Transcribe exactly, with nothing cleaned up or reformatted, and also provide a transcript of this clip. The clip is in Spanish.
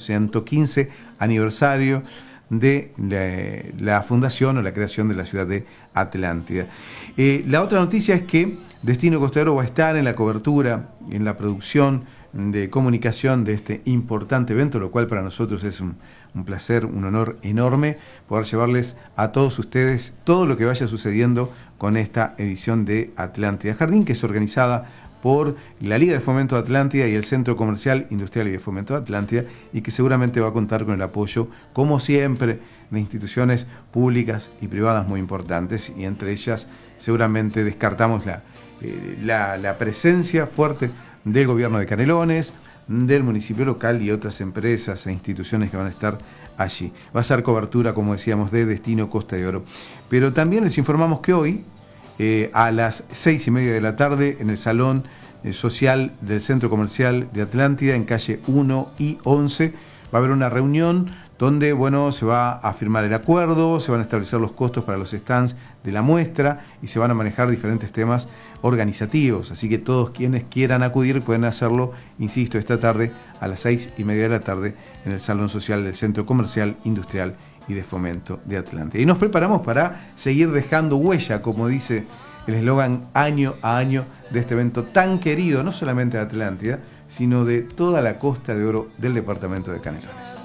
ciento quince aniversario de la, la fundación o la creación de la ciudad de Atlántida. Eh, la otra noticia es que Destino Costa de Oro va a estar en la cobertura, en la producción de comunicación de este importante evento, lo cual para nosotros es un, un placer, un honor enorme poder llevarles a todos ustedes todo lo que vaya sucediendo con esta edición de Atlántida Jardín, que es organizada por la Liga de Fomento de Atlántida y el Centro Comercial, Industrial y de Fomento de Atlántida, y que seguramente va a contar con el apoyo, como siempre, de instituciones públicas y privadas muy importantes, y entre ellas seguramente descartamos la, eh, la, la presencia fuerte del gobierno de Canelones, del municipio local y otras empresas e instituciones que van a estar allí. Va a ser cobertura, como decíamos, de Destino Costa de Oro. Pero también les informamos que hoy, eh, a las seis y media de la tarde, en el Salón eh, Social del Centro Comercial de Atlántida, en calle uno y once, va a haber una reunión donde, bueno, se va a firmar el acuerdo, se van a establecer los costos para los stands de la muestra y se van a manejar diferentes temas organizativos. Así que todos quienes quieran acudir pueden hacerlo, insisto, esta tarde a las seis y media de la tarde en el Salón Social del Centro Comercial, Industrial y de Fomento de Atlántida. Y nos preparamos para seguir dejando huella, como dice el eslogan, año a año de este evento tan querido, no solamente de Atlántida, sino de toda la Costa de Oro del departamento de Canelones.